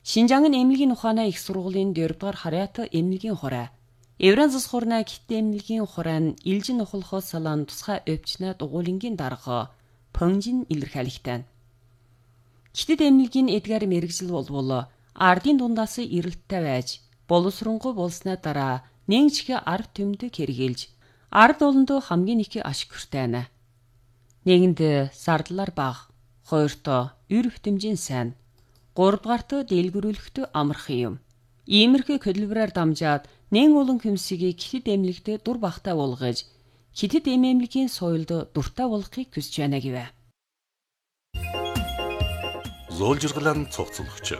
Шинжаангын эмнэлгийн ухааны их сургуулийн 4-р Харьяат эмнэлгийн хураа. Евран зас хурнаа Кит эмнэлгийн хураа нь Илжин ухалхоос салаан тусгай өвчнө дугуулингийн дарга Пөнжин илэрхийлэгтэй. Китэд эмнэлгийн эдгээр мэрэгжил болвол ардын дундаас эрэлттэй байж боловсронгуй болсны дараа нэгжих ард түмдэг хэрэгэлж ард олондоо хамгийн их ашигтай байна. Нэгэнд зардлаар баг, хоёртоо эр хэмжин сайн, гуравдугаарт дэлгэрүүлэхт амарх юм. Иймэрхүү хөдөлмөрөөр дамжаад нэн олон хүмсийг Китэд эмнэлэгт дур багтаа болгож Китэд эмнэлгийн соёлд дуртай болгохыг хүсэж байна гэвэ. Зөөлжиргалан цогцолгоч.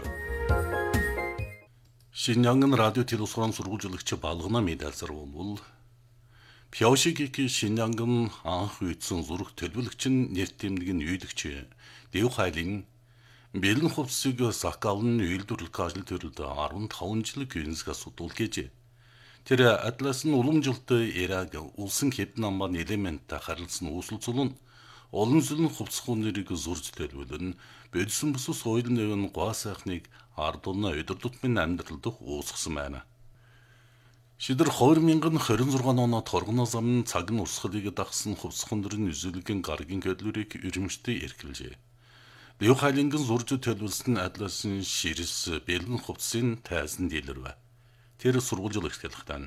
Шинжаангын радио телевизийн сургуульч балгана медалсар бол Пяошиг Шинжаангын анх үйдсэн зураг төлөвлөгч нь нэрт эмнэлгийн үйлдэгч Дэв Хайлын бэлэн хувцсыг сакалн үйлдвэрлэх ажил төрөлд 15 жил гүйцэтгэх асуудал гэж. Тэр атлас нь уламжилт эраг улсын хэдэн амбан элементтэй харилцсан үүсэлцүүлэн олон зүйлэн хувцсгүй нэрийг зурж төлөвлөн бодсон бүс соёл нэвэн гоо сайхныг ардуна өдөртмөн амьдралд уусгасан байна. Шидэр 2026 оноо торгоно зам цаг нь урсгалыг дагсан хувцсгүндрийн үзүүлгийн гаргийн хөдөлмөрийг өрөмжтэй эрхэлжээ. Дэв Хайлын зурж төлөвлөсөн атласын ширэс бэлэн хувцсын тайзан дийлэрвэ. Тэр сургуулж ихтэй.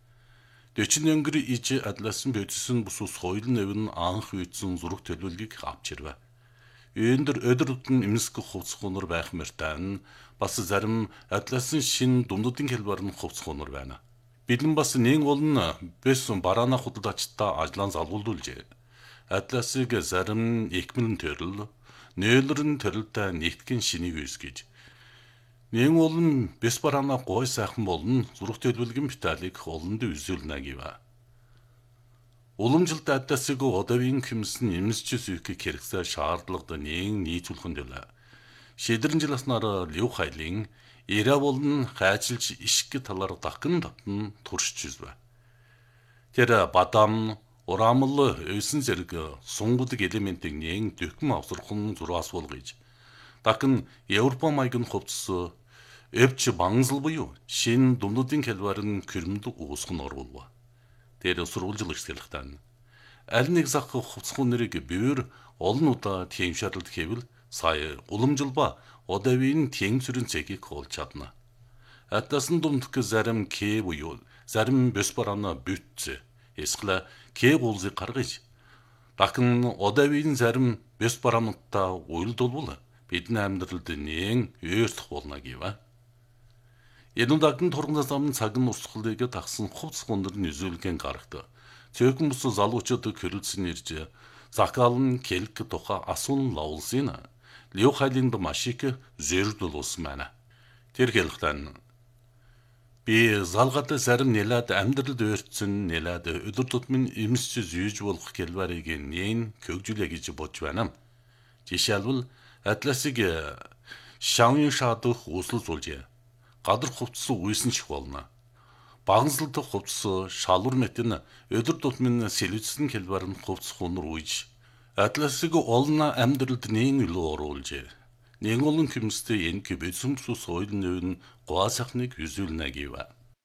40 өнгөр иж атласын бодсон бүс соёл нэвэн анх үйдсэн зураг төлөвлөгийг авчирвэ. Өндөр өдөртөн эмсэх хувцсгүнэр байх мөртөө бас зарим атласын шин дундуудын хэлбэр нь хувцсгүнэр байна. Бидэн бас нэг олон бэс бараана худалдаачтай ажлаа залгуулжээ. Атласыг зарим экмэн төрөл, нээлрэн төрөлтэй нэгтгэн шинийг үүсгэж. Нэг олон бэс бараана гой сайхан болон зураг төлөвлөгөн биталыг олонд үзүүлнэ гэвэ. Уламжилт атласыг одовын хэмсэн эмсчс үйхийг хэрэгцээ шаардлагад нийцүүлхэн дэвлээ. Шидрэн жиласнаар Дэв Хайлын Ирэ болон хайчилж ишг талаар дахин татн туршиж үзвэ. Тэр бадам, урамл, өсөн зэрэг сунгудаг элементийг нэг дөхмөн авсархан зураас болгож. Дахин Европа маягийн хувцс өвч бангзал буюу шин дундуудын хэлбэр нь көрмөд уусган оруулва. Тэр сурвалжлагч хэлэхтэн. Аль нэг зах хувцсгүй нэрийг бивэр олон удаа тэмшэрлэлт хэвэл сая уламжилба одовын тэнцвэрийн цэгийг олж чадна. Атласын дундх зарим К буюу зарим бэс бараана бүтц эсвэл К булзыг гаргаж дахин одовын зарим бэс бараануудтай уйлдуулбал бидний амьдралд нэн өөртөх болно гэвэ. Энэ дагдан тургнаас амн цаг нь урсгалыг тагсан хувцсгүнэр нь үзүүлгэн гарагд. Цөөхөн бүс залуучууд хөрөлдсөн ирж закалн келк туха асуун лавлсын Дэв Хайлын маш их зөрдөл ус байна. Тэр хэлэхдээ би залгад зарим нэлээд амьдралд өөрчлөн нэлээд өдөр тутмын эмсч зүйж болох хэлбэрийг нээн хөгжүүлээ гэж бодж байна. Жишээлбэл атласыг шавын шаадах үүсэлцүүлжээ. Гадар хувцс үйсэн чих болно. Баганслалт хувцс шалвар мэтэн өдөр тутмын сэлвэцсэн хэлбэр нь хувцс хунар үйж атласыг олон амьдралд нээн илүү оруулжээ. Нэг олон хүмстэй энэ бодсон бүс соёл нэвэн гоо сайхныг үзүүлнэ гэвэ.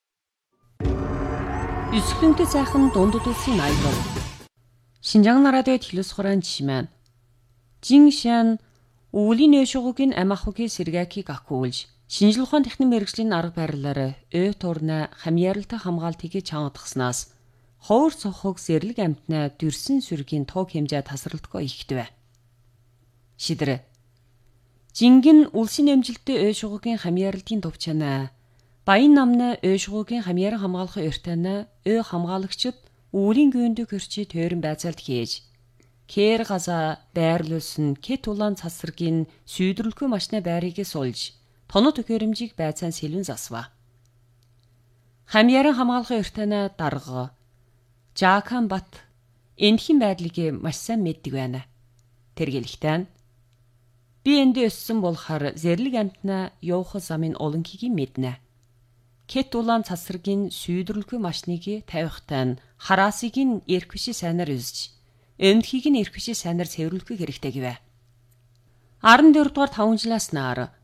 Өсгөлөнтэй сайхан дундад улсын аялал. Шинжаангын радио телевиз хураан жишмэн. Жиншан өвлийн өшгөгийн амахугийн сэргэкийг акуулж шинжлэх ухааны техникийн мэргэжлийн арга барилаар турна хамьяаралтай хамгаалтыг чангадгаснаас ховор цохог зэрлэг амтнаа дүрсэн сүргийн тоог хэмжээ тасралтгүй ихтвэ. Шидэр. Жингин улсын нэмжилттэй өшгөгийн хамьяаралтын төвчнээ баян намны өшгөгийн хамьяаран хамгаалахын өртөнөө хамгаалагчид өвлийн гүйндэг хөрчи тойрон байцаалт хийж кэр газа байрлуулсан Кит улаан цасргийн сүйдрэлгүй машины байрыг сулж тоноо төхөөрөмжийг байцаан сэлвэн засва. Хамьяаран хамгаалахын өртөнөө дарга Жаахан бат энэхийн байдлыг маш сайн мэддэг байна. Тэр гэлэхтэн би энд өссөн болохоор зэрлэг амтнаа явах замын олонхийг мэднэ. Кит улаан цасргийн сүйдрэлгүй машиныг тавихтаа хараасыг нь эрхвши сайнаар үзэж өмдхийг нь эрхвши сайнаар цэвэрлэх хэрэгтэй гэвэ. 14 дугаар 5 жилаас нар